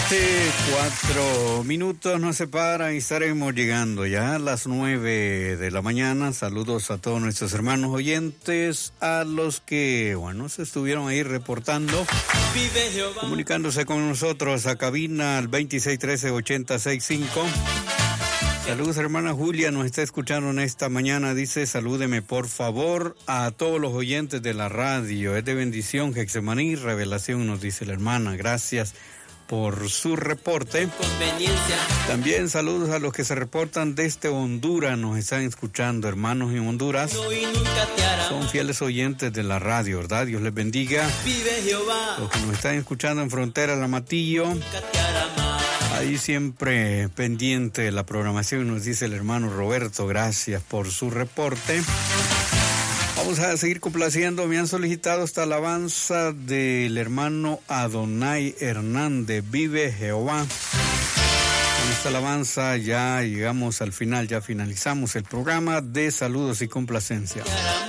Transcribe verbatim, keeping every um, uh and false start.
siete, cuatro minutos nos separan y estaremos llegando ya a las nueve de la mañana. Saludos a todos nuestros hermanos oyentes, a los que, bueno, se estuvieron ahí reportando, comunicándose con nosotros a cabina al veintiséis trece ochenta sesenta y cinco. Saludos, hermana Julia, nos está escuchando en esta mañana, dice, salúdeme por favor a todos los oyentes de la radio, es de bendición, Getsemaní, revelación, nos dice la hermana, gracias por su reporte. También saludos a los que se reportan desde Honduras, nos están escuchando, hermanos en Honduras, son fieles oyentes de la radio, ¿verdad? Dios les bendiga. Los que nos están escuchando en Frontera La Matillo, ahí siempre pendiente de la programación, nos dice el hermano Roberto, gracias por su reporte. Vamos a seguir complaciendo, me han solicitado esta alabanza del hermano Adonai Hernández, Vive Jehová. Con esta alabanza ya llegamos al final, ya finalizamos el programa de saludos y complacencia.